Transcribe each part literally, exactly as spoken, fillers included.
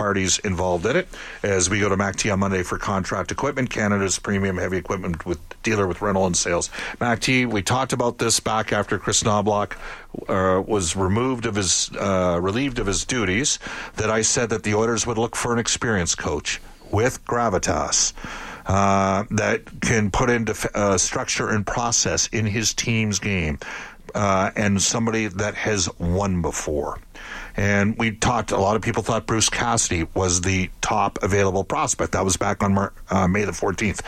parties involved in it. As we go to Mac T on Monday for Contract Equipment, Canada's premium heavy equipment with dealer with rental and sales. Mac T, we talked about this back after Chris Knobloch uh, was removed of his, uh, relieved of his duties, that I said that the Oilers would look for an experienced coach with gravitas uh, that can put into uh, structure and process in his team's game, uh, and somebody that has won before. And we talked, a lot of people thought Bruce Cassidy was the top available prospect. That was back on Mar- uh, May the fourteenth.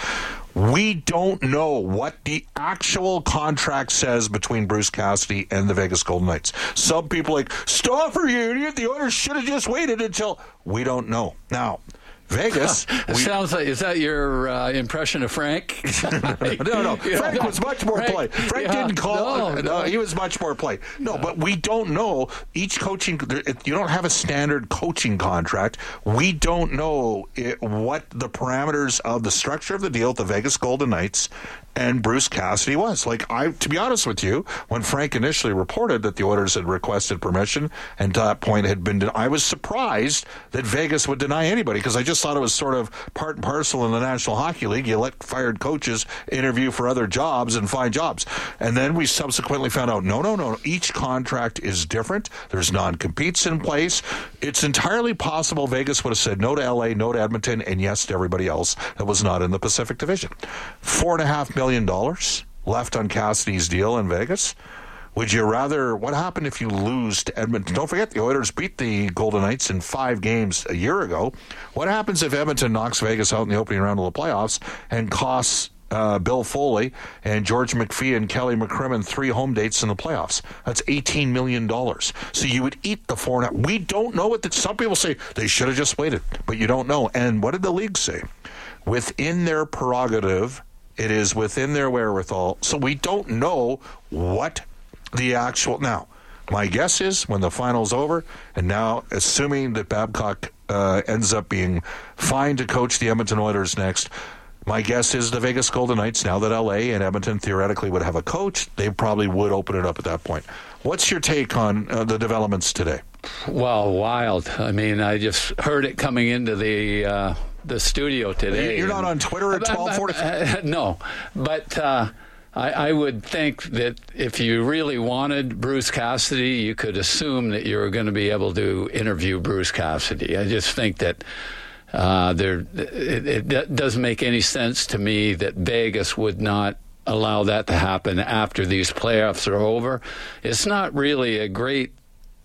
We don't know what the actual contract says between Bruce Cassidy and the Vegas Golden Knights. Some people are like, Stauffer, you idiot, the Oilers should have just waited until... We don't know. Now, Vegas... it we, sounds like, is that your uh, impression of Frank? no, no. Frank was much more Frank, play. Frank yeah, didn't call... No, no, no. he was much more play. No, but we don't know. Each coaching... You don't have a standard coaching contract. We don't know it, what the parameters of the structure of the deal with the Vegas Golden Knights and Bruce Cassidy was. Like, I, to be honest with you, when Frank initially reported that the Oilers had requested permission and to that point had been, I was surprised that Vegas would deny anybody, because I just thought it was sort of part and parcel in the National Hockey League. You let fired coaches interview for other jobs and find jobs. And then we subsequently found out, no, no, no, each contract is different. There's non-competes in place. It's entirely possible Vegas would have said no to L A, no to Edmonton, and yes to everybody else that was not in the Pacific Division. Four and a half million million dollars left on Cassidy's deal in Vegas. Would you rather, what happened if you lose to Edmonton? Don't forget, the Oilers beat the Golden Knights in five games a year ago. What happens if Edmonton knocks Vegas out in the opening round of the playoffs and costs uh, Bill Foley and George McPhee and Kelly McCrimmon three home dates in the playoffs? That's eighteen million dollars. So you would eat the four. And a, we don't know what the, some people say they should have just waited, but you don't know. And what did the league say? Within their prerogative, it is within their wherewithal. So we don't know what the actual... Now, my guess is when the final's over, and now assuming that Babcock uh, ends up being fine to coach the Edmonton Oilers next, my guess is the Vegas Golden Knights, now that L A and Edmonton theoretically would have a coach, they probably would open it up at that point. What's your take on uh, the developments today? Well, wild. I mean, I just heard it coming into the... Uh the studio today. You're not on Twitter at twelve forty? Uh, no, but uh, I, I would think that if you really wanted Bruce Cassidy, you could assume that you were going to be able to interview Bruce Cassidy. I just think that uh, there it, it doesn't make any sense to me that Vegas would not allow that to happen after these playoffs are over. It's not really a great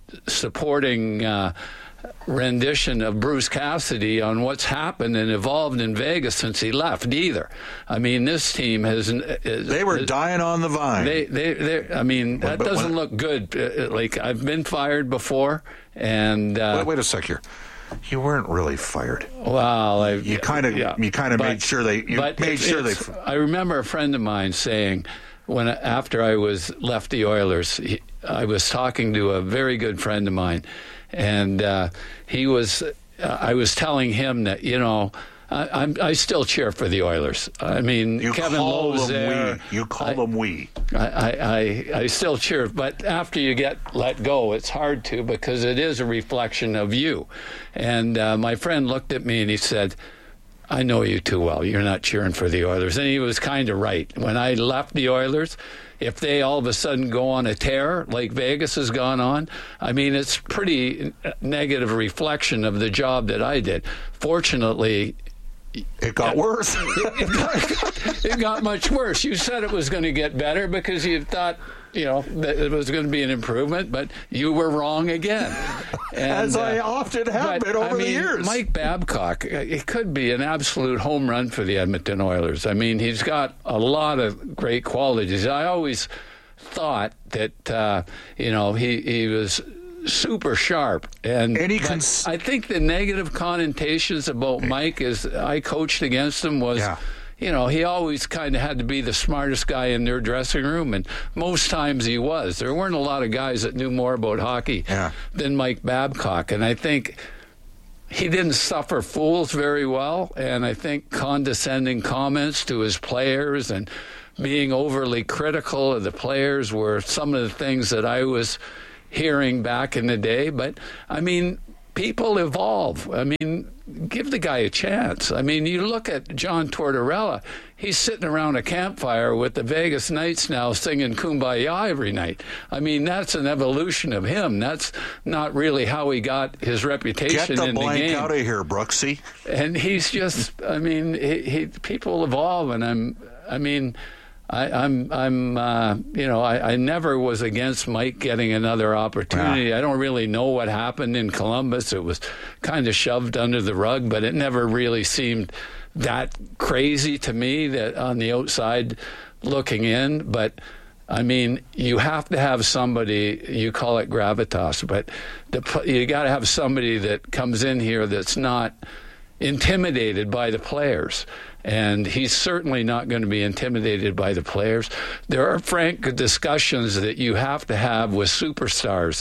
supporting uh rendition of Bruce Cassidy on what's happened and evolved in Vegas since he left either. I mean, this team has... Is, they were is, dying on the vine. They, they, they. I mean, that but, but doesn't when, look good. Like, I've been fired before, and... Uh, wait, wait a sec here. You weren't really fired. Well, I, you kind of yeah, you kind of made sure they you but made sure they. I remember a friend of mine saying, when after I was left the Oilers, he, I was talking to a very good friend of mine, and uh, he was. Uh, I was telling him that you know. I, I'm, I still cheer for the Oilers. I mean, you Kevin call Lowe's them there. We. You call I, them we. I, I, I still cheer, but after you get let go, it's hard to because it is a reflection of you. And uh, my friend looked at me and he said, I know you too well. You're not cheering for the Oilers. And he was kind of right. When I left the Oilers, if they all of a sudden go on a tear like Vegas has gone on, I mean, it's pretty negative reflection of the job that I did. Fortunately, it got worse. it, got, it got much worse. You said it was going to get better because you thought, you know, that it was going to be an improvement, but you were wrong again. And, As I uh, often have but, been over I mean, the years. Mike Babcock, it could be an absolute home run for the Edmonton Oilers. I mean, he's got a lot of great qualities. I always thought that, uh, you know, he, he was super sharp, and, and he can, cons- I think the negative connotations about Mike is I coached against him was yeah. you know, he always kind of had to be the smartest guy in their dressing room, and most times he was. There weren't a lot of guys that knew more about hockey yeah. than Mike Babcock, and I think he didn't suffer fools very well, and I think condescending comments to his players and being overly critical of the players were some of the things that I was hearing back in the day. But I mean, people evolve. I mean, give the guy a chance. I mean, you look at John Tortorella. He's sitting around a campfire with the Vegas Knights now singing Kumbaya every night. I mean, that's an evolution of him. That's not really how he got his reputation Get the in the blank game. out of here, Brooksy. And he's just, I mean, he, he, people evolve, and I'm, I mean, I, I'm, I'm, uh, you know, I, I never was against Mike getting another opportunity. Yeah. I don't really know what happened in Columbus. It was kind of shoved under the rug, but it never really seemed that crazy to me that on the outside looking in. But I mean, you have to have somebody, you call it gravitas, but the, you got to have somebody that comes in here that's not intimidated by the players. And he's certainly not going to be intimidated by the players. There are frank discussions that you have to have with superstars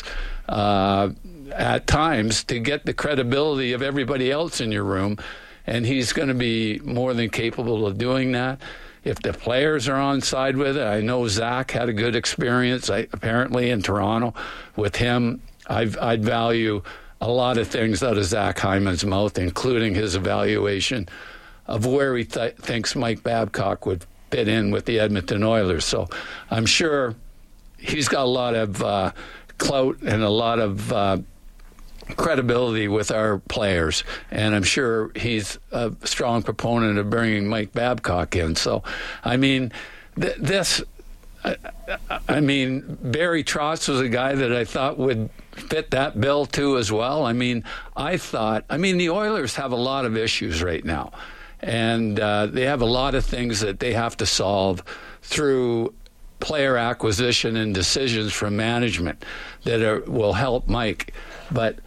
uh, at times to get the credibility of everybody else in your room. And he's going to be more than capable of doing that. If the players are on side with it, I know Zach had a good experience, I, apparently, in Toronto with him. I've, I'd value a lot of things out of Zach Hyman's mouth, including his evaluation of where he th- thinks Mike Babcock would fit in with the Edmonton Oilers. So I'm sure he's got a lot of uh, clout and a lot of uh, credibility with our players, and I'm sure he's a strong proponent of bringing Mike Babcock in. So, I mean, th- this, I, I mean, Barry Trotz was a guy that I thought would fit that bill too as well. I mean, I thought, I mean, the Oilers have a lot of issues right now, and uh, they have a lot of things that they have to solve through player acquisition and decisions from management that are, will help Mike. But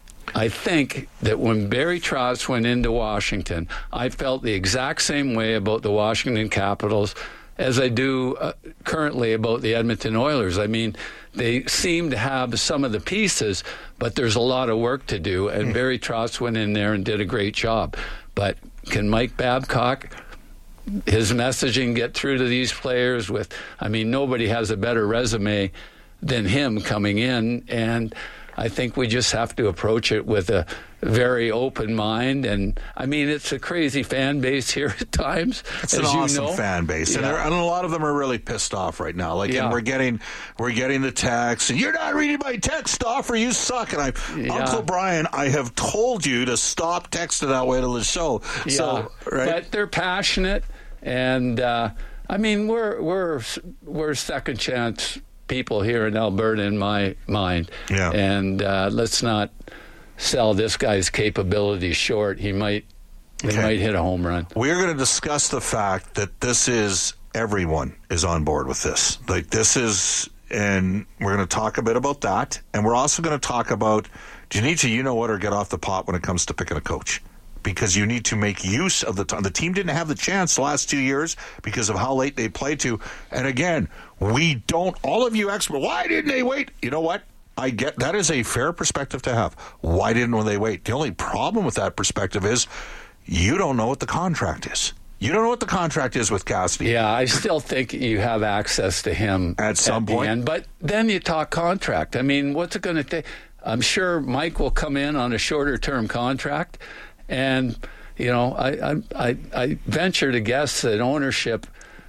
I think that when Barry Trotz went into Washington, I felt the exact same way about the Washington Capitals as I do uh, currently about the Edmonton Oilers. I mean, they seem to have some of the pieces, but there's a lot of work to do, and mm. Barry Trotz went in there and did a great job. But can Mike Babcock, his messaging, get through to these players with, I mean, nobody has a better resume than him coming in, and I think we just have to approach it with a very open mind. And, I mean, it's a crazy fan base here at times. It's an awesome you know. fan base. Yeah. And, and a lot of them are really pissed off right now. Like, yeah. and we're getting we're getting the text, and you're not reading my text, Stoffer, you suck. And I, yeah. Uncle Brian, I have told you to stop texting that way to the show. Yeah. So, right? But they're passionate. And, uh, I mean, we're, we're, we're second chance people here in Alberta in my mind. Yeah. And uh, let's not sell this guy's capabilities short. He might he Okay. might hit a home run. We're going to discuss the fact that this is, everyone is on board with this. Like, this is, and we're going to talk a bit about that. And we're also going to talk about, do you need to, you know what, or get off the pot when it comes to picking a coach? Because you need to make use of the time. The team didn't have the chance the last two years because of how late they played to. And again, we don't, all of you experts, why didn't they wait? You know what? I get, that is a fair perspective to have. Why didn't they wait? The only problem with that perspective is you don't know what the contract is. You don't know what the contract is with Cassidy. Yeah, I still think you have access to him At some the point. end. But then you talk contract. I mean, what's it going to take? I'm sure Mike will come in on a shorter term contract. And, you know, I, I, I, I venture to guess that ownership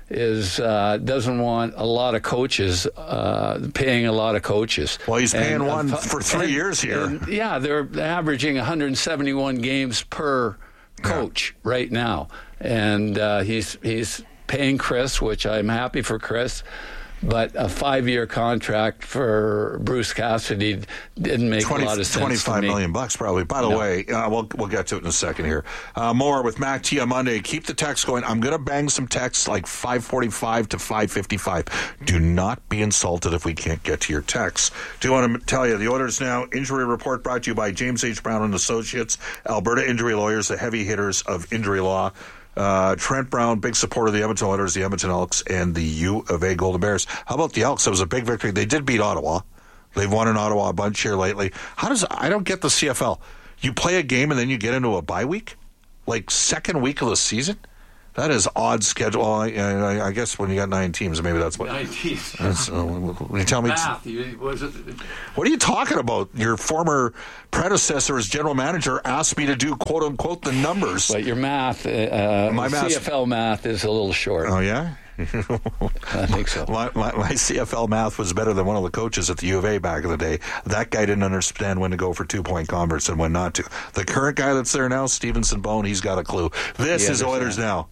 is uh, doesn't want a lot of coaches, uh, paying a lot of coaches. Well, he's paying and, one uh, for three and, years here. And, yeah, they're averaging one hundred seventy-one games per coach yeah. right now. And uh, he's he's paying Chris, which I'm happy for Chris. But a five-year contract for Bruce Cassidy didn't make twenty, a lot of sense twenty-five to me. million bucks, probably. By the no. way, uh, we'll we'll get to it in a second here. Uh, more with Mac T on Monday. Keep the text going. I'm going to bang some texts like five forty-five to five fifty-five. Do not be insulted if we can't get to your texts. Do want to tell you the Oilers Now injury report brought to you by James H. Brown and Associates, Alberta Injury Lawyers, the heavy hitters of injury law. Uh, Trent Brown, big supporter of the Edmonton Oilers, the Edmonton Elks, and the U of A Golden Bears. How about the Elks? It was a big victory. They did beat Ottawa. They've won in Ottawa a bunch here lately. How does I don't get the C F L. You play a game and then you get into a bye week, like second week of the season. That is odd schedule. I, I, I guess when you got nine teams, maybe that's what. Nine teams. That's, uh, when you tell me. Math. You, was it? What are you talking about? Your former predecessor as general manager asked me to do quote unquote the numbers. But your math, uh, My math, C F L math is a little short. Oh yeah. I think so. My, my, my C F L math was better than one of the coaches at the U of A back in the day. That guy didn't understand when to go for two-point converts and when not to. The current guy that's there now, Stevenson Bone, he's got a clue. This is Oilers Now.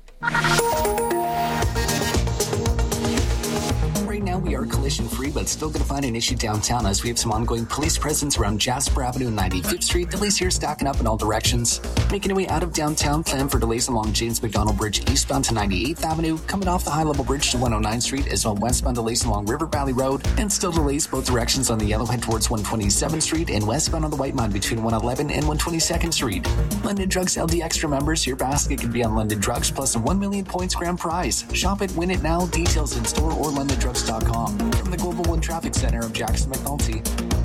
Right now we are collision free, but still going to find an issue downtown as we have some ongoing police presence around Jasper Avenue and ninety-fifth Street. Delays here stacking up in all directions. Making your way out of downtown, plan for delays along James McDonald Bridge eastbound to ninety-eighth Avenue, coming off the high level bridge to one oh ninth Street, as well westbound delays along River Valley Road, and still delays both directions on the Yellowhead towards one twenty-seventh Street and westbound on the White Mine between one eleven and one twenty-second Street. London Drugs L D Extra members, your basket can be on London Drugs plus a one million points grand prize. Shop it, win it now. Details in store or london drugs dot com. From the Global One Traffic Center of Jackson McNulty.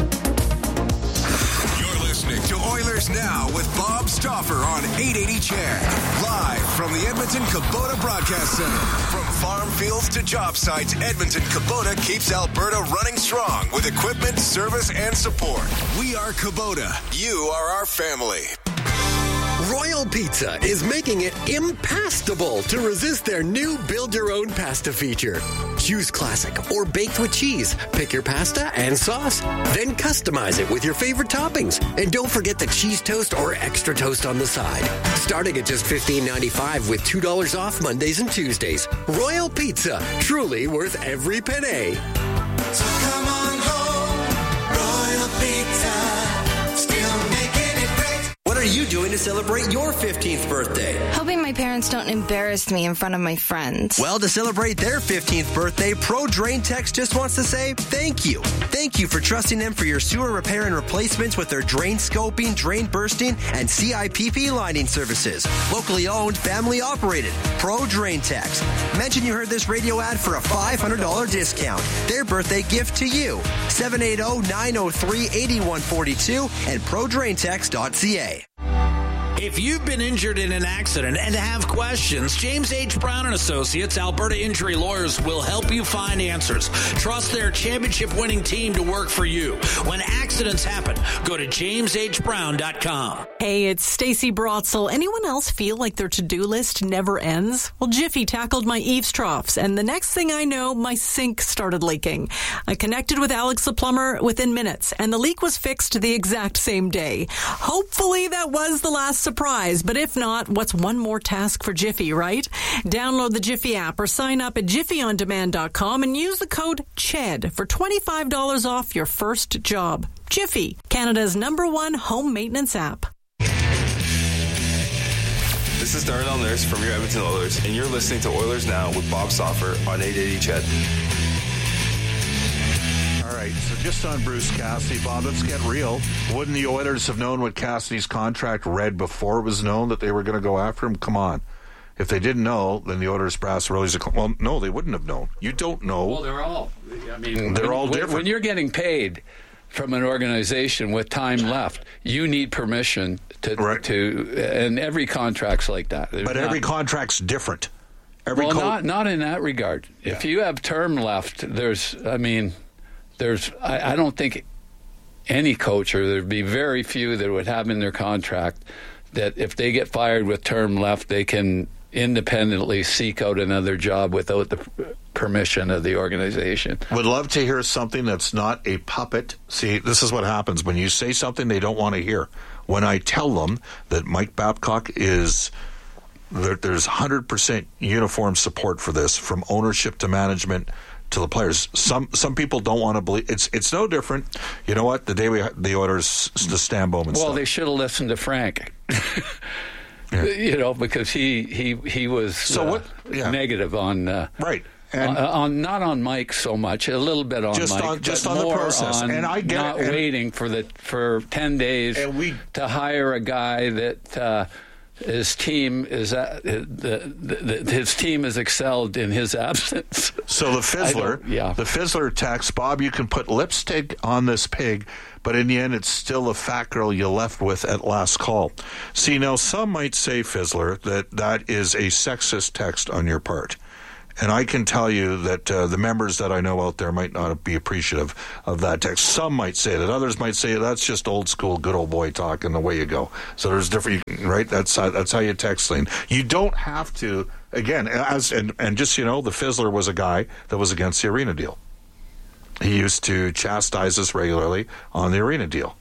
You're listening to Oilers Now with Bob Stauffer on eight eighty C H E D. Live from the Edmonton Kubota Broadcast Center. From farm fields to job sites, Edmonton Kubota keeps Alberta running strong with equipment, service, and support. We are Kubota. You are our family. Royal Pizza is making it impassable to resist their new build-your-own pasta feature. Choose classic or baked with cheese. Pick your pasta and sauce, then customize it with your favorite toppings. And don't forget the cheese toast or extra toast on the side. Starting at just fifteen ninety-five with two dollars off Mondays and Tuesdays. Royal Pizza, truly worth every penny. So come on home, Royal Pizza, still making it great. What are you doing to celebrate your fifteenth birthday? Hoping my parents don't embarrass me in front of my friends. Well, to celebrate their fifteenth birthday, Pro Drain Techs just wants to say thank you. Thank you for trusting them for your sewer repair and replacements with their drain scoping, drain bursting, and C I P P lining services. Locally owned, family operated. Pro Drain Techs. Mention you heard this radio ad for a five hundred dollars discount. Their birthday gift to you. seven eight zero, nine zero three, eight one four two and pro drain techs dot c a. If you've been injured in an accident and have questions, James H. Brown and Associates, Alberta Injury Lawyers, will help you find answers. Trust their championship-winning team to work for you. When accidents happen, go to james h brown dot com. Hey, it's Stacey Brotzel. Anyone else feel like their to-do list never ends? Well, Jiffy tackled my eaves troughs, and the next thing I know, my sink started leaking. I connected with Alex the plumber within minutes, and the leak was fixed the exact same day. Hopefully that was the last surprise, but if not, what's one more task for Jiffy, right? Download the Jiffy app or sign up at jiffy on demand dot com and use the code C H E D for twenty-five dollars off your first job. Jiffy, Canada's number one home maintenance app. This is Darnell Nurse from your Edmonton Oilers, and you're listening to Oilers Now with Bob Stauffer on eight eighty C H E D. All right, so just on Bruce Cassidy, Bob, let's get real. Wouldn't the Oilers have known what Cassidy's contract read before it was known that they were going to go after him? Come on. If they didn't know, then the Oilers brass were always, well, no, they wouldn't have known. You don't know. Well, they're all, I mean, they're when, all different. When you're getting paid from an organization with time left, you need permission to, right. to and every contract's like that. There's but not, every contract's different. Every well, co- not not in that regard. Yeah. If you have term left, there's, I mean, there's, I, I don't think any coach, or there'd be very few that would have in their contract that if they get fired with term left, they can independently seek out another job without the permission of the organization. Would love to hear something that's not a puppet. See, this is what happens when you say something they don't want to hear. When I tell them that Mike Babcock is, there, there's one hundred percent uniform support for this, from ownership to management to the players. Some some people don't want to believe it's it's no different. You know what? The day we the Oilers, the Stan Bowman Well, stuff. they should have listened to Frank. Yeah. You know, because he he he was so uh, what, yeah. negative on uh, right. And on, on not on Mike so much, a little bit on just Mike, on, just but on the more process. on and I get not it. And waiting for the for ten days and we, to hire a guy that uh, his team is uh, the, the, the, his team has excelled in his absence. So the Fizzler, yeah. the Fizzler text, Bob, you can put lipstick on this pig, but in the end, it's still a fat girl you left with at last call. See, now some might say, Fizzler, that that is a sexist text on your part. And I can tell you that uh, the members that I know out there might not be appreciative of that text. Some might say that. Others might say that's just old school, good old boy talk, and the way you go. So there's different, right? That's uh, that's how you text things. You don't have to. Again, as and, and just so you know, the Fizzler was a guy that was against the arena deal. He used to chastise us regularly on the arena deal.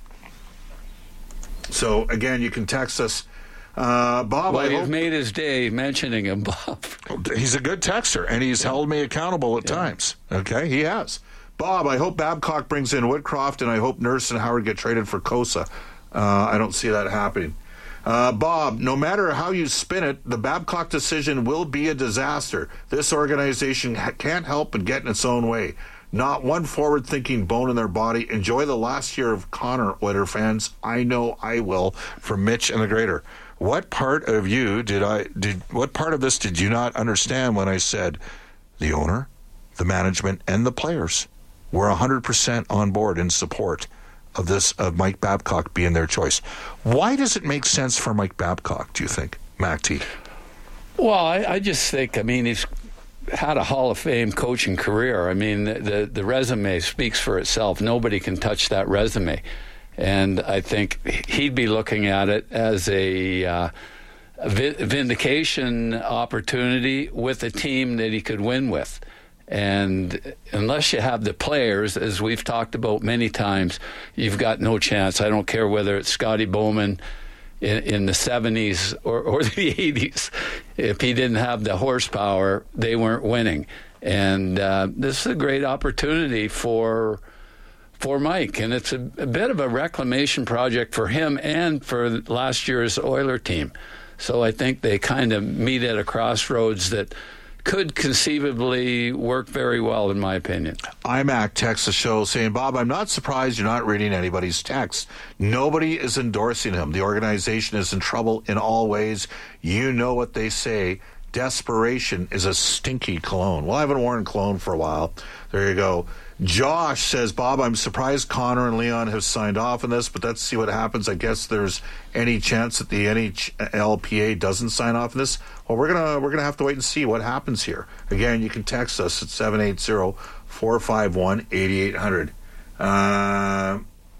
So again, you can text us. Uh, Bob, well, I you've hope, made his day mentioning him, Bob. He's a good texter, and he's yeah. held me accountable at yeah. times. Okay, he has. Bob, I hope Babcock brings in Woodcroft, and I hope Nurse and Howard get traded for Kosa. Uh, I don't see that happening. Uh, Bob, no matter how you spin it, the Babcock decision will be a disaster. This organization ha- can't help but get in its own way. Not one forward-thinking bone in their body. Enjoy the last year of Connor, Oiler fans. I know I will. From Mitch and the Grader. What part of you did I did? What part of this did you not understand when I said the owner, the management, and the players were one hundred percent on board in support of this of Mike Babcock being their choice? Why does it make sense for Mike Babcock, do you think, Mac T? Well, I, I just think, I mean, he's had a Hall of Fame coaching career. I mean, the the resume speaks for itself. Nobody can touch that resume. And I think he'd be looking at it as a, uh, a vindication opportunity with a team that he could win with. And unless you have the players, as we've talked about many times, you've got no chance. I don't care whether it's Scotty Bowman in, in the seventies or, or the eighties. If he didn't have the horsepower, they weren't winning. And uh, this is a great opportunity for... for Mike, and it's a, a bit of a reclamation project for him and for last year's Oiler team. So I think they kind of meet at a crossroads that could conceivably work very well, in my opinion. IMAC texts the show saying, Bob, I'm not surprised you're not reading anybody's text. Nobody is endorsing him. The organization is in trouble in all ways. You know what they say. Desperation is a stinky cologne. Well, I haven't worn cologne for a while. There you go. Josh says, Bob, I'm surprised Connor and Leon have signed off on this, but let's see what happens. I guess there's any chance that the N H L P A doesn't sign off on this. Well, we're gonna we're gonna have to wait and see what happens here. Again, you can text us at seven eight zero, four five one, eight eight zero zero. Uh,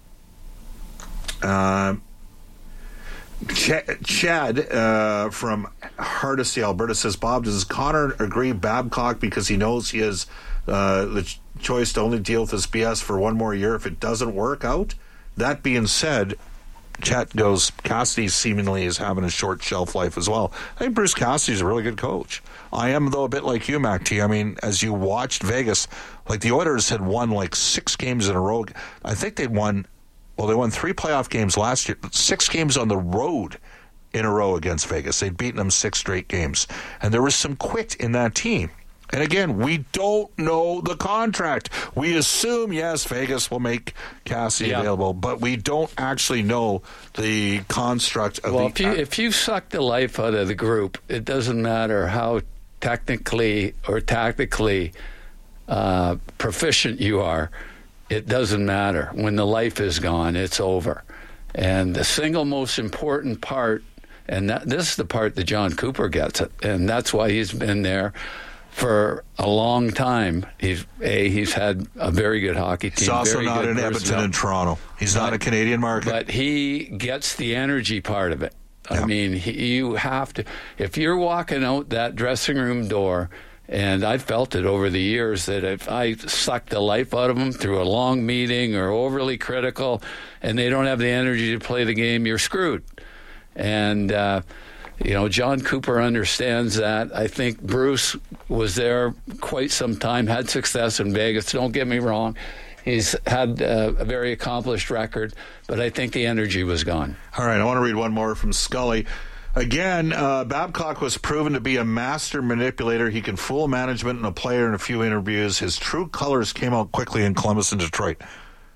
uh, Ch- Chad uh, from Hardisty, Alberta says, Bob, does Connor agree Babcock because he knows he has uh, the ch- choice to only deal with this B S for one more year if it doesn't work out? That being said, Chet goes, Cassidy seemingly is having a short shelf life as well. I think Bruce Cassidy's a really good coach. I am, though, a bit like you, Mac T. I mean, as you watched Vegas, like the Oilers had won like six games in a row. I think they won, well, they won three playoff games last year, six games on the road in a row against Vegas. They'd beaten them six straight games. And there was some quit in that team. And again, we don't know the contract. We assume, yes, Vegas will make Cassie yeah. available, but we don't actually know the construct of well, the... Well, if you, if you suck the life out of the group, it doesn't matter how technically or tactically uh, proficient you are. It doesn't matter. When the life is gone, it's over. And the single most important part, and that, this is the part that John Cooper gets it, and that's why he's been there for a long time. He's a he's had a very good hockey team. He's also very not in Edmonton and Toronto. He's but, not a Canadian market. But he gets the energy part of it. Yeah. I mean, he, you have to, if you're walking out that dressing room door, and I've felt it over the years, that if I suck the life out of them through a long meeting or overly critical, and they don't have the energy to play the game, you're screwed. And, uh, you know, John Cooper understands that. I think Bruce was there quite some time, had success in Vegas. Don't get me wrong. He's had uh, a very accomplished record, but I think the energy was gone. All right, I want to read one more from Scully. Again, uh, Babcock was proven to be a master manipulator. He can fool management and a player in a few interviews. His true colors came out quickly in Columbus and Detroit.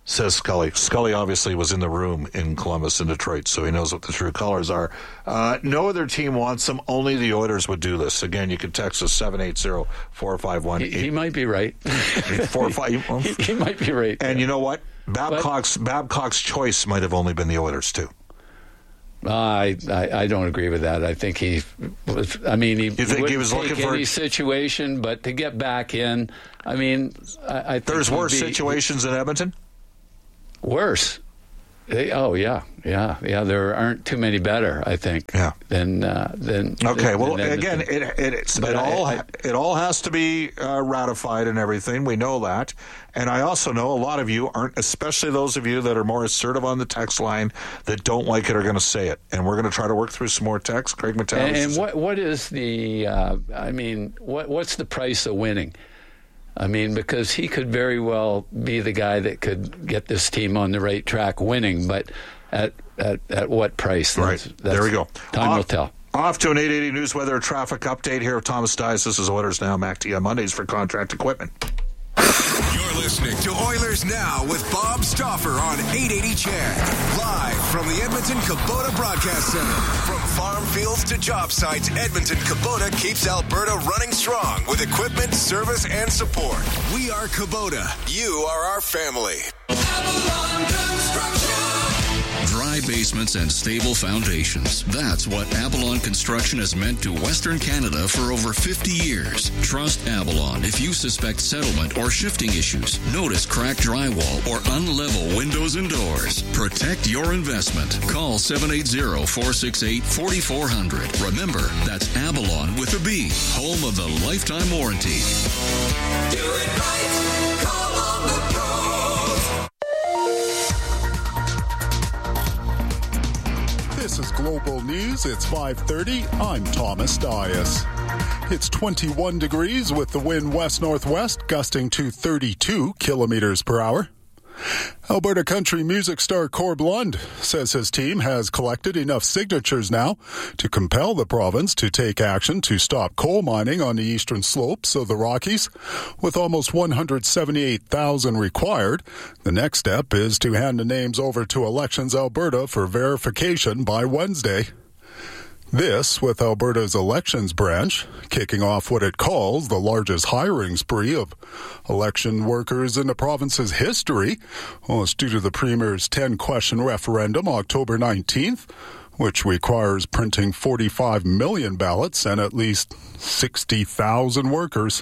says Scully. Scully obviously was in the room in Columbus and Detroit, so he knows what the true colors are. Uh, no other team wants them. Only the Oilers would do this. Again, you can text us seven eight zero, four five one. He, he might be right. Four, five, well, he, he might be right. And yeah. You know what? Babcock's but, Babcock's choice might have only been the Oilers, too. Uh, I, I I don't agree with that. I think he was. I mean, he you think wouldn't he was take looking for any situation, but to get back in, I mean, I, I think there's worse be, situations in Edmonton. Worse. They, oh yeah, yeah, yeah. There aren't too many better, I think. Yeah. Than uh, than. Okay. Than, well, than again, it it, it's, it I, all I, it all has to be uh, ratified and everything. We know that, and I also know a lot of you aren't, especially those of you that are more assertive on the text line that don't like it are going to say it, and we're going to try to work through some more texts. Craig Matalis. And, and what what is the? Uh, I mean, what what's the price of winning? I mean, because he could very well be the guy that could get this team on the right track winning, but at at, at what price? That's, right. That's, there we go. Time off, will tell. Off to an eight eighty News Weather Traffic Update here with Thomas Dias. This is Oilers Now, Mac T M Mondays for Contract Equipment. You're listening to Oilers Now with Bob Stauffer on eight eighty C H E D. Live from the Edmonton Kubota Broadcast Center. From farm fields to job sites, Edmonton Kubota keeps Alberta running strong with equipment, service, and support. We are Kubota. You are our family. Avalon Construction. Dry basements and stable foundations. That's what Avalon Construction has meant to Western Canada for over fifty years. Trust Avalon if you suspect settlement or shifting issues, notice cracked drywall, or unlevel windows and doors. Protect your investment. Call seven eight zero, four six eight, four four zero zero. Remember, that's Avalon with a B, home of the lifetime warranty. Do it right. Call on the pros. This is Global News. It's five thirty. I'm Thomas Dias. It's twenty-one degrees with the wind west-northwest, gusting to thirty-two kilometers per hour. Alberta country music star Corb Lund says his team has collected enough signatures now to compel the province to take action to stop coal mining on the eastern slopes of the Rockies. With almost one hundred seventy-eight thousand required, the next step is to hand the names over to Elections Alberta for verification by Wednesday. This, with Alberta's elections branch kicking off what it calls the largest hiring spree of election workers in the province's history. Well, it's due to the Premier's ten-question referendum October nineteenth, which requires printing forty-five million ballots and at least sixty thousand workers.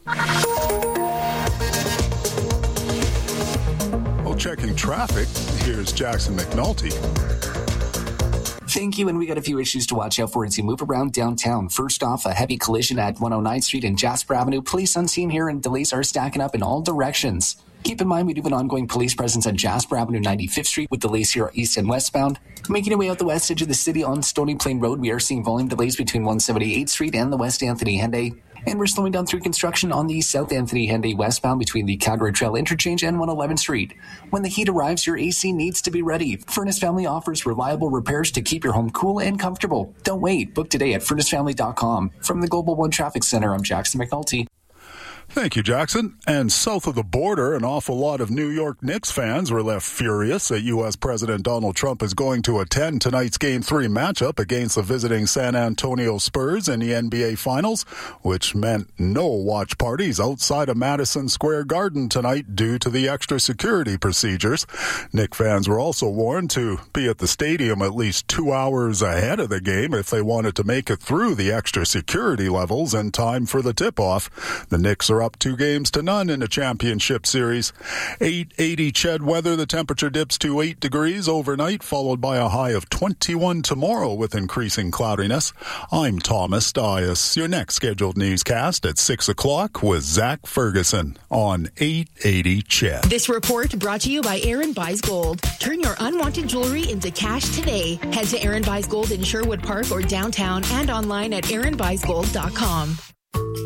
Well, checking traffic, here's Jackson McNulty. Thank you, and we got a few issues to watch out for as you move around downtown. First off, a heavy collision at one oh ninth Street and Jasper Avenue. Police on scene here, and delays are stacking up in all directions. Keep in mind, we do have an ongoing police presence on Jasper Avenue, ninety-fifth Street, with delays here east and westbound. Making your way out the west edge of the city on Stony Plain Road, we are seeing volume delays between one seventy-eighth Street and the West Anthony Henday. And we're slowing down through construction on the South Anthony Henday westbound between the Calgary Trail Interchange and one eleventh Street. When the heat arrives, your A C needs to be ready. Furnace Family offers reliable repairs to keep your home cool and comfortable. Don't wait. Book today at furnace family dot com. From the Global One Traffic Center, I'm Jackson McNulty. Thank you, Jackson. And south of the border, an awful lot of New York Knicks fans were left furious that U S. President Donald Trump is going to attend tonight's Game three matchup against the visiting San Antonio Spurs in the N B A Finals, which meant no watch parties outside of Madison Square Garden tonight due to the extra security procedures. Knicks fans were also warned to be at the stadium at least two hours ahead of the game if they wanted to make it through the extra security levels in time for the tip-off. The Knicks are up two games to none in the championship series. eight eighty C H E D weather. The temperature dips to eight degrees overnight, followed by a high of twenty-one tomorrow with increasing cloudiness. I'm Thomas Dias. Your next scheduled newscast at six o'clock with Zach Ferguson on eight eighty C H E D. This report brought to you by Aaron Buys Gold. Turn your unwanted jewelry into cash today. Head to Aaron Buys Gold in Sherwood Park or downtown and online at aaron buys gold dot com. Hi,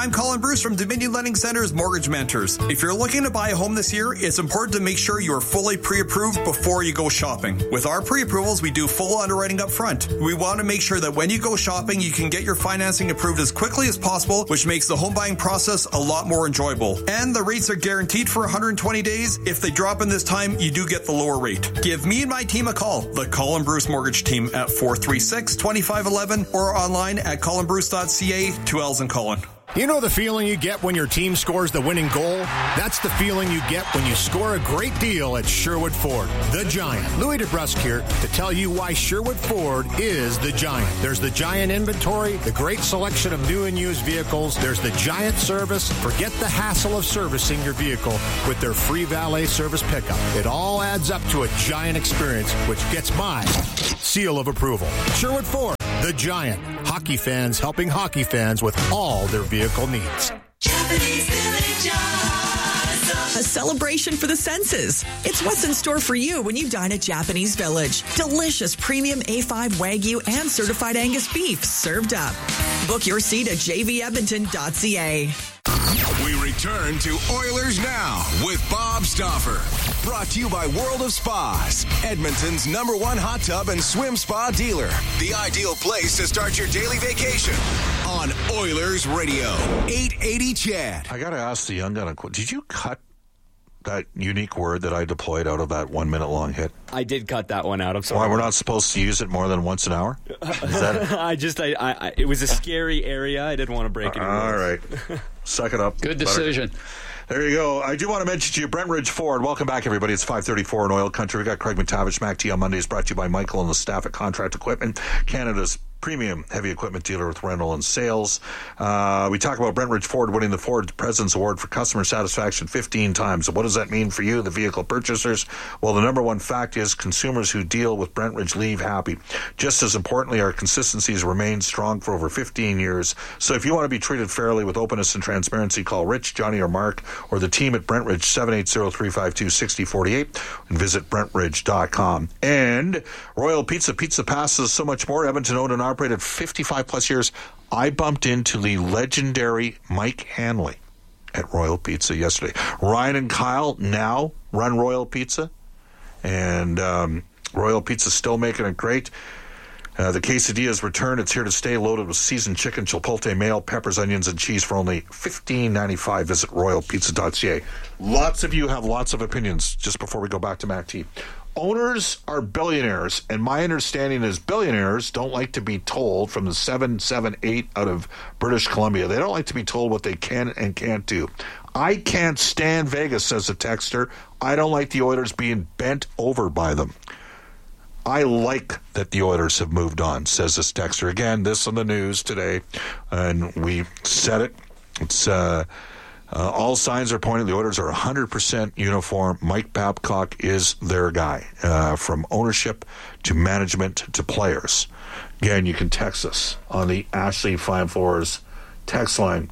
I'm Colin Bruce from Dominion Lending Center's Mortgage Mentors. If you're looking to buy a home this year, it's important to make sure you are fully pre-approved before you go shopping. With our pre-approvals, we do full underwriting up front. We want to make sure that when you go shopping, you can get your financing approved as quickly as possible, which makes the home buying process a lot more enjoyable. And the rates are guaranteed for one hundred twenty days. If they drop in this time, you do get the lower rate. Give me and my team a call, the Colin Bruce Mortgage Team, at four three six, two five one one or online at colin bruce dot c a. Two L's in Colin. You know the feeling you get when your team scores the winning goal? That's the feeling you get when you score a great deal at Sherwood Ford, the Giant. Louis DeBrusque here to tell you why Sherwood Ford is the Giant. There's the Giant inventory, the great selection of new and used vehicles. There's the Giant service. Forget the hassle of servicing your vehicle with their free valet service pickup. It all adds up to a Giant experience, which gets my seal of approval. Sherwood Ford, the Giant. Hockey fans helping hockey fans with all their vehicle needs. A celebration for the senses. It's what's in store for you when you dine at Japanese Village. Delicious premium A five Wagyu and certified Angus beef served up. Book your seat at j v edmonton dot c a. We return to Oilers Now with Bob Stauffer. Brought to you by World of Spas, Edmonton's number one hot tub and swim spa dealer. The ideal place to start your daily vacation on Oilers Radio. eight eighty C H E D. I got to ask the young gun, did you cut that unique word that I deployed out of that one minute long hit? I did cut that one out. I'm sorry. Why, we're not supposed to use it more than once an hour? Is that I just, I, I, it was a scary area. I didn't want to break it. All right. Suck it up. Good decision. Better. There you go. I do want to mention to you, Brentridge Ford. Welcome back, everybody. It's five thirty-four in Oil Country. We got Craig McTavish, Mac T on Mondays, brought to you by Michael and the staff at Contract Equipment, Canada's premium heavy equipment dealer with rental and sales. Uh, we talk about Brentridge Ford winning the Ford President's Award for customer satisfaction fifteen times. So what does that mean for you, the vehicle purchasers? Well, the number one fact is consumers who deal with Brentridge leave happy. Just as importantly, our consistency has remained strong for over fifteen years. So if you want to be treated fairly with openness and transparency, call Rich, Johnny, or Mark, or the team at Brentridge, seven eight zero, three five two, six zero four eight, and visit brentridge dot com. And Royal Pizza, Pizza Passes, so much more. Edmonton owned and operated fifty-five plus years. I bumped into the legendary Mike Hanley at Royal Pizza yesterday. Ryan and Kyle now run Royal Pizza, and um, Royal Pizza's still making it great. Uh, the quesadillas return. It's here to stay, loaded with seasoned chicken, chipotle mayo, peppers, onions, and cheese for only fifteen ninety-five. Visit royal pizza dot c a. Lots of you have lots of opinions. Just before we go back to Mac T, owners are billionaires, and my understanding is billionaires don't like to be told, from the seven seven eight out of British Columbia, they don't like to be told what they can and can't do. I can't stand Vegas, says a texter. I don't like the Oilers being bent over by them. I like that the Oilers have moved on, says this texter. Again, this on the news today, and we said it. It's uh, uh, all signs are pointing. The Oilers are one hundred percent uniform. Mike Babcock is their guy, uh, from ownership to management to players. Again, you can text us on the Ashley Fine Floors text line.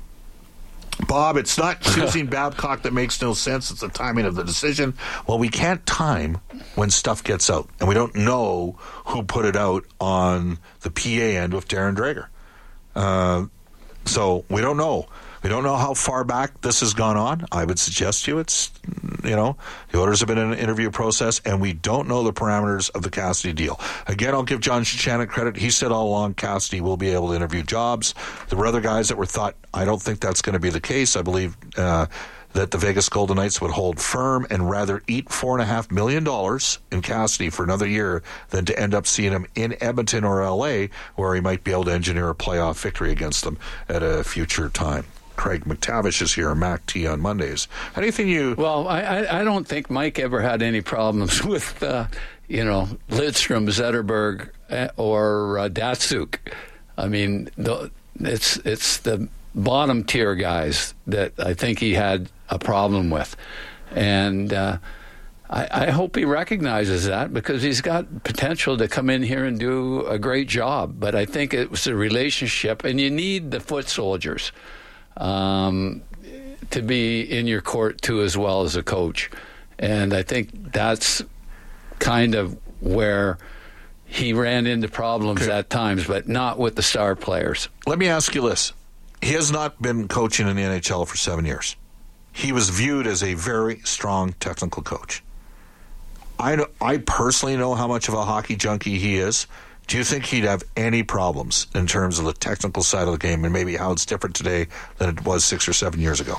Bob, it's not choosing Babcock that makes no sense. It's the timing of the decision. Well, we can't time when stuff gets out, and we don't know who put it out on the P A end with Darren Dreger. Uh, so we don't know. We don't know how far back this has gone on. I would suggest to you it's, you know, the Oilers have been in an interview process, and we don't know the parameters of the Cassidy deal. Again, I'll give John Shannon credit. He said all along Cassidy will be able to interview jobs. There were other guys that were thought, I don't think that's going to be the case. I believe uh, that the Vegas Golden Knights would hold firm and rather eat four point five million dollars in Cassidy for another year than to end up seeing him in Edmonton or L A, where he might be able to engineer a playoff victory against them at a future time. Craig McTavish is here, Mac T on Mondays. Anything you... Well, I, I, I don't think Mike ever had any problems with, uh, you know, Lidstrom, Zetterberg, or uh, Datsuk. I mean, the, it's it's the bottom tier guys that I think he had a problem with. And uh, I, I hope he recognizes that, because he's got potential to come in here and do a great job. But I think it was a relationship, and you need the foot soldiers Um, to be in your court too, as well as a coach. And I think that's kind of where he ran into problems okay. at times, but not with the star players. Let me ask you this. he has not been coaching in the N H L for seven years. He was viewed as a very strong technical coach. I, know, I personally know how much of a hockey junkie he is. Do you think he'd have any problems in terms of the technical side of the game and maybe how it's different today than it was six or seven years ago?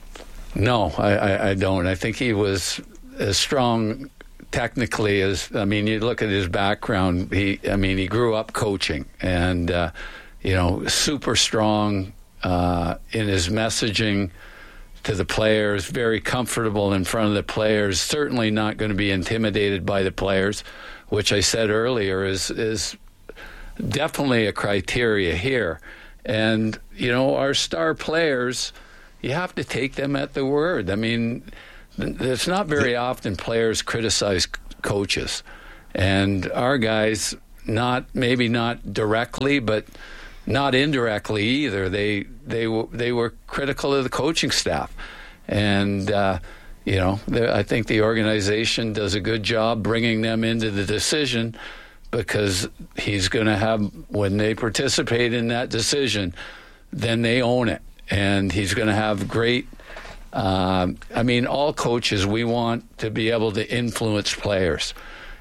No, I, I, I don't. I think he was as strong technically as, I mean, you look at his background, he, I mean, he grew up coaching and, uh, you know, super strong uh, in his messaging to the players, very comfortable in front of the players, certainly not going to be intimidated by the players, which I said earlier is is definitely a criteria here. And, you know, our star players, you have to take them at the word. I mean, it's not very often players criticize coaches. And our guys, not maybe not directly, but not indirectly either. They they were they were critical of the coaching staff, and uh, you know I think the organization does a good job bringing them into the decision, because he's going to have, when they participate in that decision, then they own it, and he's going to have great. Uh, I mean, all coaches, we want to be able to influence players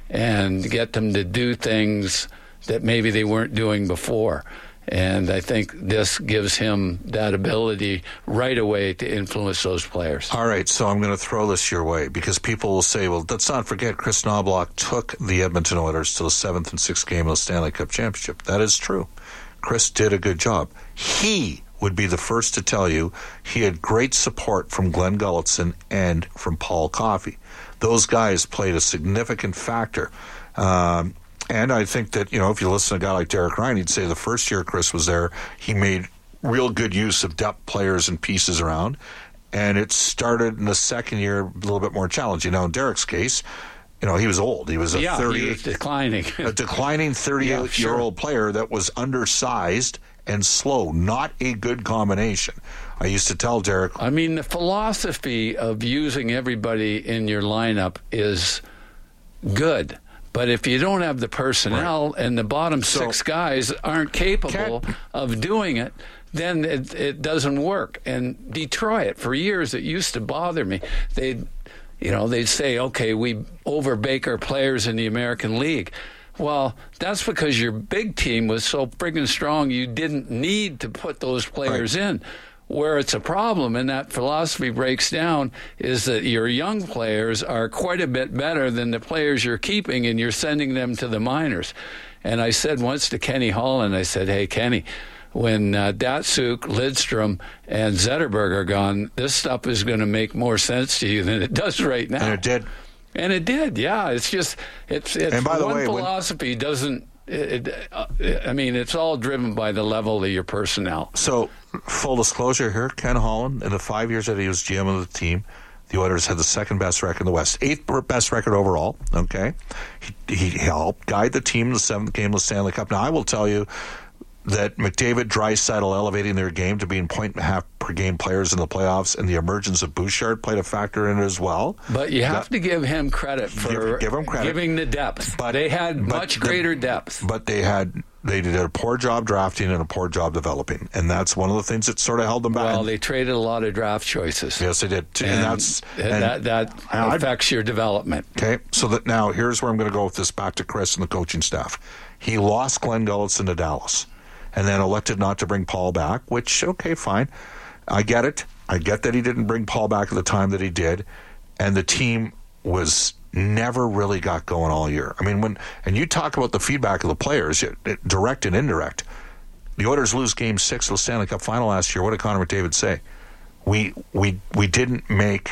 and get them to do things that maybe they weren't doing before. And I think this gives him that ability right away to influence those players. All right, so I'm going to throw this your way, because people will say, well, let's not forget Chris Knoblauch took the Edmonton Oilers to the seventh and sixth game of the Stanley Cup Championship. That is true. Chris did a good job. He would be the first to tell you he had great support from Glenn Gulutzan and from Paul Coffey. Those guys played a significant factor. Um, And I think that, you know, if you listen to a guy like Derek Ryan, he'd say the first year Chris was there, he made real good use of depth players and pieces around. And it started in the second year a little bit more challenging. Now, in Derek's case, you know, he was old. He was a yeah, thirty, he was declining. a declining thirty-eight-year-old yeah, sure. player that was undersized and slow. Not a good combination. I used to tell Derek. I mean, the philosophy of using everybody in your lineup is good. But if you don't have the personnel right. and the bottom so, six guys aren't capable of doing it, then it, it doesn't work. And Detroit, for years, it used to bother me. They'd, you know, they'd say, okay, we overbake our players in the American League. Well, that's because your big team was so friggin' strong you didn't need to put those players right. in. Where it's a problem, and that philosophy breaks down, is that your young players are quite a bit better than the players you're keeping, and you're sending them to the minors. And I said once to Kenny Holland, I said, hey, Kenny, when uh, Datsuk, Lidstrom, and Zetterberg are gone, this stuff is going to make more sense to you than it does right now. And it did. And it did, yeah. It's just, it's, it's and by the one way, philosophy when... doesn't, It, it, uh, I mean, it's all driven by the level of your personnel. So, full disclosure here, Ken Holland, in the five years that he was G M of the team, the Oilers had the second best record in the West, eighth best record overall. Okay, he, he helped guide the team in the seventh game of the Stanley Cup. Now, I will tell you that McDavid, Draisaitl elevating their game to being point and a half per game players in the playoffs, and the emergence of Bouchard played a factor in it as well. But you have that, to give him credit for give, give him credit. giving the depth. But they had much greater the, depth. But they had they did a poor job drafting and a poor job developing, and that's one of the things that sort of held them back. Well, they traded a lot of draft choices. Yes, they did, and, and that's and that that I, affects your development. Okay, so that now here's where I'm going to go with this back to Chris and the coaching staff. He lost Glenn Gulutzan to Dallas, and then elected not to bring Paul back, which, okay, fine. I get it. I get that he didn't bring Paul back at the time that he did, and the team was never really got going all year. I mean, when and you talk about the feedback of the players, it, it, direct and indirect. The Oilers lose Game Six of the Stanley Cup Final last year. What did Connor McDavid say? We we we didn't make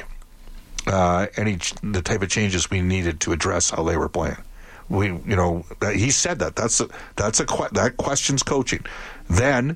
uh, any the type of changes we needed to address how they were playing. We, you know, he said that. That's a, that's a that questions coaching. Then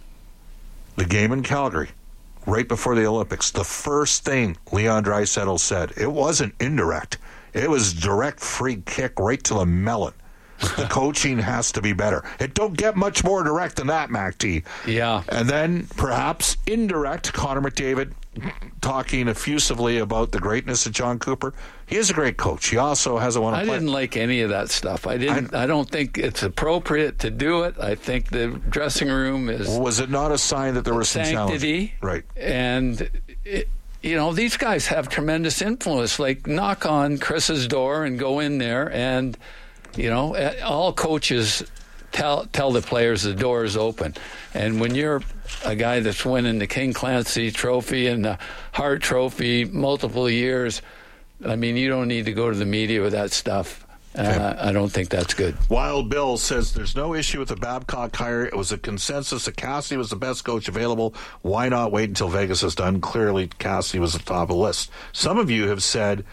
the game in Calgary, right before the Olympics, the first thing Leon Draisaitl said, it wasn't indirect. It was direct free kick right to the melon. The coaching has to be better. It don't get much more direct than that, Mac T. Yeah. And then perhaps indirect, Connor McDavid talking effusively about the greatness of John Cooper. He is a great coach. He also has a one. I didn't like any of that stuff. I didn't. I, I don't think it's appropriate to do it. I think the dressing room is. Was it not a sign that there was some sanctity? Challenge? Right. And it, you know, these guys have tremendous influence. Like, knock on Chris's door and go in there, and you know, all coaches tell tell the players the door is open. And when you're a guy that's winning the King Clancy Trophy and the Hart Trophy multiple years, I mean, you don't need to go to the media with that stuff. Uh, I don't think that's good. Wild Bill says there's no issue with the Babcock hire. It was a consensus that Cassidy was the best coach available. Why not wait until Vegas is done? Clearly, Cassidy was at the top of the list. Some of you have said,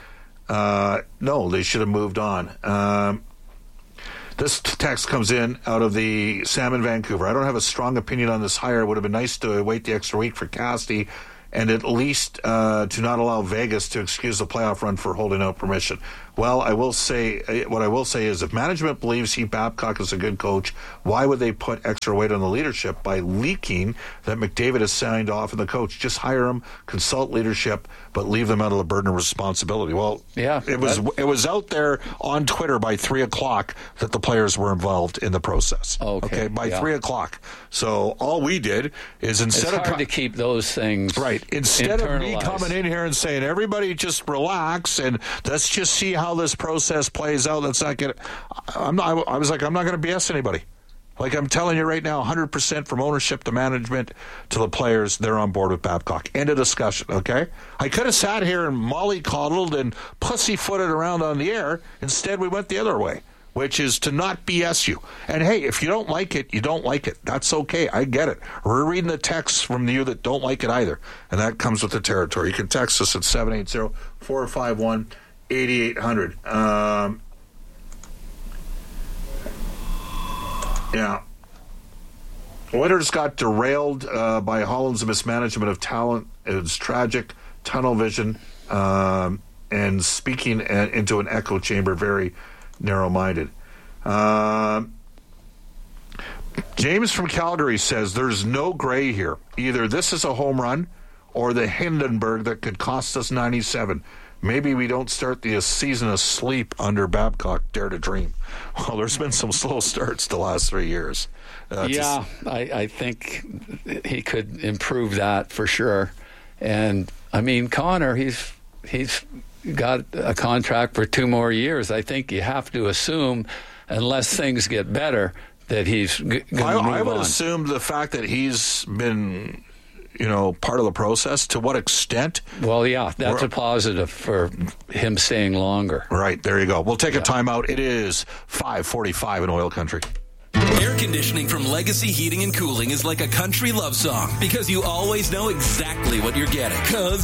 uh, no, they should have moved on. Um, This text comes in out of the Sam in Vancouver. I don't have a strong opinion on this hire. It would have been nice to wait the extra week for Cassidy and at least uh, to not allow Vegas to excuse the playoff run for holding out permission. Well, I will say, what I will say is if management believes Heath Babcock is a good coach, why would they put extra weight on the leadership by leaking that McDavid has signed off on the coach? Just hire him, consult leadership, but leave them out of the burden of responsibility. Well, yeah, it was it was out there on Twitter by three o'clock that the players were involved in the process. Okay, okay by yeah. three o'clock. So all we did is instead it's of hard to keep those things right instead of me internalized. coming in here and saying everybody just relax and let's just see how this process plays out. Let's not get. I'm not. I was like, I'm not going to B S anybody. Like I'm telling you right now, one hundred percent from ownership to management to the players, they're on board with Babcock. End of discussion, okay? I could have sat here and mollycoddled and pussyfooted around on the air. Instead, we went the other way, which is to not B S you. And hey, if you don't like it, you don't like it. That's okay. I get it. We're reading the texts from you that don't like it either. And that comes with the territory. You can text us at seven eight zero, four five one, eight eight zero zero. Um, yeah. Oilers got derailed uh, by Holland's mismanagement of talent. It was tragic. Tunnel vision. Um, and speaking a- into an echo chamber, very narrow-minded. Uh, James from Calgary says there's no gray here. Either this is a home run or the Hindenburg that could cost us ninety-seven. Maybe we don't start the season asleep under Babcock. Dare to dream. Well, there's been some slow starts the last three years. Uh, yeah, I, I think he could improve that for sure. And, I mean, Connor, he's he's got a contract for two more years. I think you have to assume, unless things get better, that he's g- going to move on. I would assume the fact that he's been, you know, part of the process, to what extent? Well, yeah, that's a positive for him staying longer. Right, there you go. We'll take yeah. a timeout. It is five forty-five in oil country. Air conditioning from Legacy Heating and Cooling is like a country love song because you always know exactly what you're getting. 'Cause